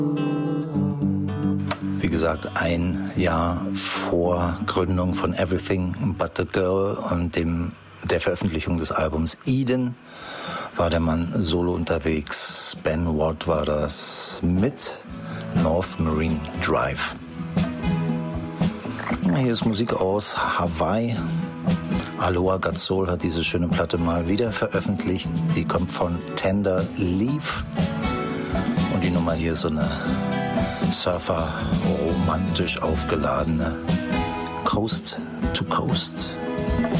Wie gesagt, ein Jahr vor Gründung von Everything But the Girl und der Veröffentlichung des Albums Eden war der Mann solo unterwegs. Ben Watt war das mit North Marine Drive. Hier ist Musik aus Hawaii. Aloha God Soul hat diese schöne Platte mal wieder veröffentlicht. Die kommt von Tender Leaf. Und die Nummer hier ist so eine Surfer-romantisch aufgeladene Coast to Coast.